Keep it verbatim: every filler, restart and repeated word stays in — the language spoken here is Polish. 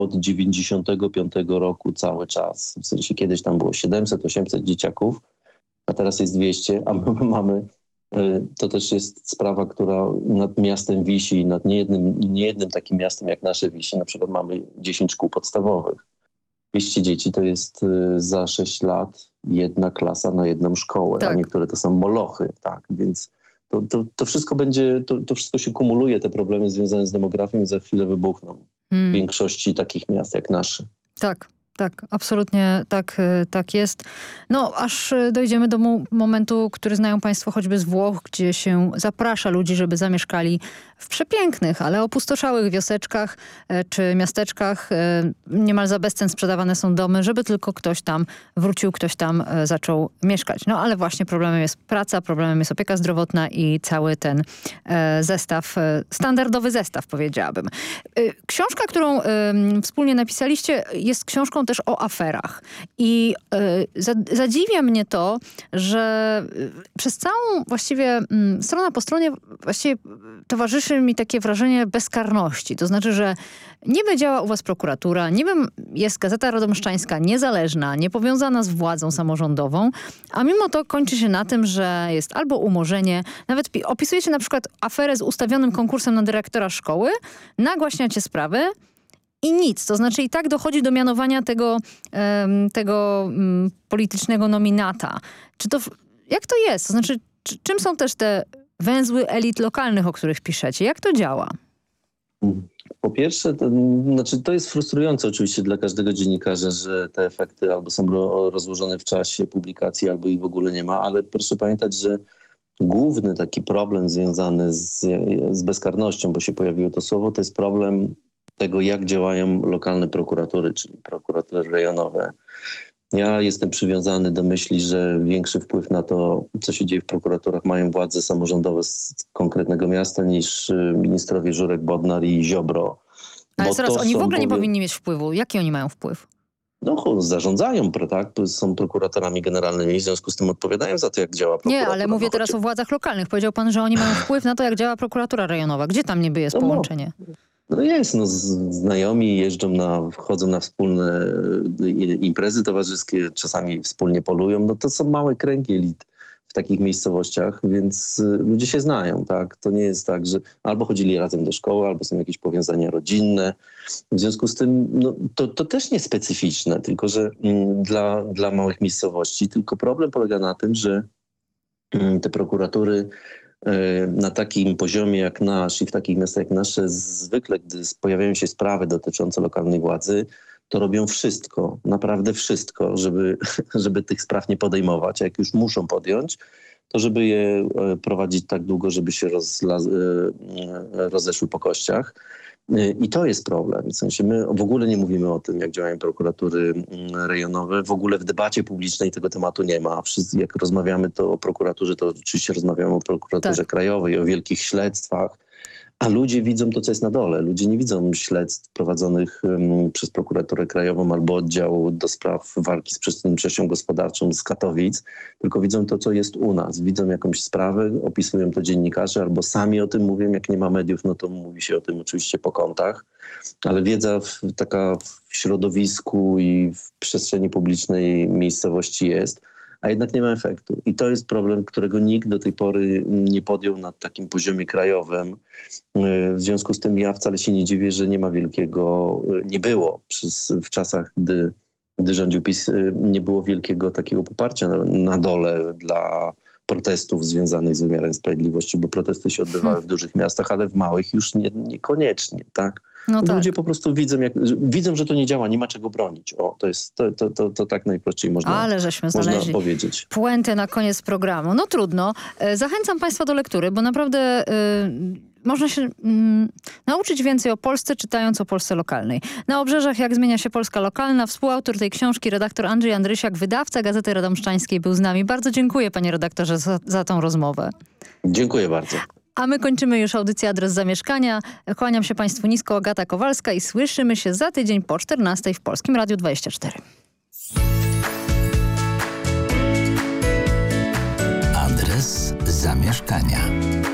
od dziewięćdziesiątego piątego roku cały czas. W sensie kiedyś tam było siedemset osiemset dzieciaków, a teraz jest dwieście, a my mamy, to też jest sprawa, która nad miastem wisi, nad niejednym, niejednym takim miastem jak nasze wisi. Na przykład mamy dziesięć szkół podstawowych. dwieście dzieci to jest za sześć lat jedna klasa na jedną szkołę, tak. A niektóre to są molochy, tak, więc to, to, to wszystko będzie, to, to wszystko się kumuluje, te problemy związane z demografią i za chwilę wybuchną hmm. w większości takich miast jak nasze. Tak. Tak, absolutnie tak, tak jest. No, aż dojdziemy do mo- momentu, który znają państwo choćby z Włoch, gdzie się zaprasza ludzi, żeby zamieszkali w przepięknych, ale opustoszałych wioseczkach e, czy miasteczkach. E, niemal za bezcen sprzedawane są domy, żeby tylko ktoś tam wrócił, ktoś tam e, zaczął mieszkać. No, ale właśnie problemem jest praca, problemem jest opieka zdrowotna i cały ten e, zestaw, e, standardowy zestaw, powiedziałabym. E, książka, którą e, wspólnie napisaliście, jest książką też o aferach. I y, zadziwia mnie to, że y, przez całą właściwie y, strona po stronie właściwie towarzyszy mi takie wrażenie bezkarności. To znaczy, że niby działa u was prokuratura, niby jest Gazeta Radomszczańska niezależna, niepowiązana z władzą samorządową, a mimo to kończy się na tym, że jest albo umorzenie, nawet opisujecie na przykład aferę z ustawionym konkursem na dyrektora szkoły, nagłaśniacie sprawy, i nic. To znaczy i tak dochodzi do mianowania tego, um, tego um, politycznego nominata. Czy to, jak to jest? To znaczy, czy, czym są też te węzły elit lokalnych, o których piszecie? Jak to działa? Po pierwsze, to, znaczy to jest frustrujące oczywiście dla każdego dziennikarza, że te efekty albo są rozłożone w czasie publikacji, albo ich w ogóle nie ma, ale proszę pamiętać, że główny taki problem związany z, z bezkarnością, bo się pojawiło to słowo, to jest problem tego, jak działają lokalne prokuratury, czyli prokuratury rejonowe. Ja jestem przywiązany do myśli, że większy wpływ na to, co się dzieje w prokuraturach, mają władze samorządowe z konkretnego miasta niż ministrowie Żurek, Bodnar i Ziobro. Ale zaraz, oni w ogóle nie powinni mieć wpływu. Jaki oni mają wpływ? No, zarządzają, tak? Są prokuratorami generalnymi, w związku z tym odpowiadają za to, jak działa prokuratura. Nie, ale mówię no, teraz choć... o władzach lokalnych. Powiedział pan, że oni mają wpływ na to, jak działa prokuratura rejonowa. Gdzie tam niby jest no, połączenie? No jest, no znajomi jeżdżą na, wchodzą na wspólne imprezy towarzyskie, czasami wspólnie polują. No to są małe kręgi elit w takich miejscowościach, więc ludzie się znają, tak? To nie jest tak, że albo chodzili razem do szkoły, albo są jakieś powiązania rodzinne. W związku z tym no, to, to też nie specyficzne, tylko że mm, dla, dla małych miejscowości. Tylko problem polega na tym, że mm, te prokuratury na takim poziomie jak nasz i w takich miastach jak nasze, zwykle gdy pojawiają się sprawy dotyczące lokalnej władzy, to robią wszystko, naprawdę wszystko, żeby, żeby tych spraw nie podejmować. A jak już muszą podjąć, to żeby je prowadzić tak długo, żeby się rozla, rozeszły po kościach. I to jest problem. W sensie my w ogóle nie mówimy o tym, jak działają prokuratury rejonowe. W ogóle w debacie publicznej tego tematu nie ma. Wszyscy, jak rozmawiamy to o prokuraturze, to oczywiście rozmawiamy o prokuraturze tak. krajowej, o wielkich śledztwach. A ludzie widzą to, co jest na dole. Ludzie nie widzą śledztw prowadzonych um, przez prokuraturę krajową albo oddział do spraw walki z przestępczością gospodarczą z Katowic, tylko widzą to, co jest u nas. Widzą jakąś sprawę, opisują to dziennikarze albo sami o tym mówią. Jak nie ma mediów, no to mówi się o tym oczywiście po kątach. Ale wiedza w, taka w środowisku i w przestrzeni publicznej miejscowości jest, a jednak nie ma efektu. I to jest problem, którego nikt do tej pory nie podjął na takim poziomie krajowym. W związku z tym ja wcale się nie dziwię, że nie ma wielkiego, nie było przez, w czasach, gdy, gdy rządził PiS, nie było wielkiego takiego poparcia na, na dole dla protestów związanych z wymiarem sprawiedliwości, bo protesty się odbywały hmm. w dużych miastach, ale w małych już nie, niekoniecznie, tak? No tak. Ludzie po prostu widzą, jak, widzą, że to nie działa, nie ma czego bronić. O, to jest to, to, to, to tak najprościej można, Ale żeśmy można powiedzieć. Puentę na koniec programu. No trudno. Zachęcam państwa do lektury, bo naprawdę yy, można się yy, nauczyć więcej o Polsce, czytając o Polsce lokalnej. Na obrzeżach Jak zmienia się Polska lokalna. Współautor tej książki, redaktor Andrzej Andrysiak, wydawca Gazety Radomszczańskiej, był z nami. Bardzo dziękuję, panie redaktorze, za, za tą rozmowę. Dziękuję bardzo. A my kończymy już audycję Adres Zamieszkania. Kłaniam się państwu nisko, Agata Kowalska i słyszymy się za tydzień po czternastej w Polskim Radiu dwadzieścia cztery. Adres Zamieszkania.